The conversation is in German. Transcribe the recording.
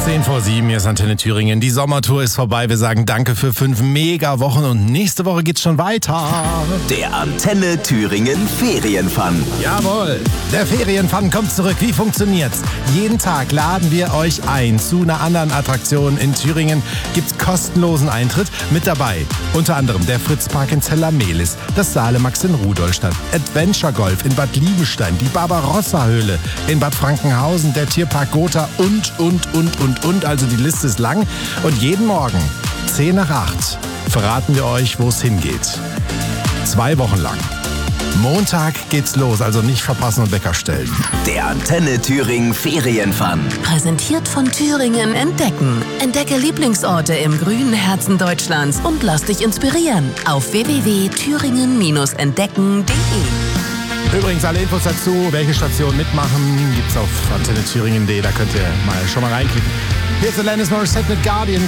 10:10, hier ist Antenne Thüringen. Die Sommertour ist vorbei. Wir sagen danke für 5 Mega-Wochen und nächste Woche geht's schon weiter. Der Antenne Thüringen Ferienfun. Jawohl, der Ferienfun kommt zurück. Wie funktioniert's? Jeden Tag laden wir euch ein zu einer anderen Attraktion in Thüringen. Gibt's kostenlosen Eintritt. Mit dabei unter anderem der Fritzpark in Zellermehlis, das Salemax in Rudolstadt, Adventure Golf in Bad Liebenstein, die Barbarossa-Höhle in Bad Frankenhausen, der Tierpark Gotha und. Also die Liste ist lang. Und jeden Morgen, 7:50, verraten wir euch, wo es hingeht. 2 Wochen lang. Montag geht's los, also nicht verpassen und Wecker stellen. Der Antenne Thüringen Ferienfun. Präsentiert von Thüringen Entdecken. Entdecke Lieblingsorte im grünen Herzen Deutschlands und lass dich inspirieren auf www.thüringen-entdecken.de. Übrigens alle Infos dazu, welche Stationen mitmachen, gibt's auf antennethüringen.de, da könnt ihr schon mal reinklicken. Hier ist Alanis Morissette mit Guardian.